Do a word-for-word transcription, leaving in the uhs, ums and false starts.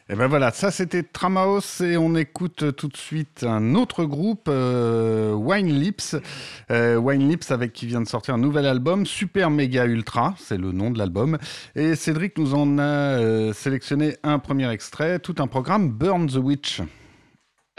Et ben voilà, ça c'était Tramaos et on écoute tout de suite un autre groupe, euh, Wine Lips. Euh, Wine Lips avec qui vient de sortir un nouvel album, Super Méga Ultra, c'est le nom de l'album. Et Cédric nous en a euh, sélectionné un premier extrait, tout un programme, Burn the Witch.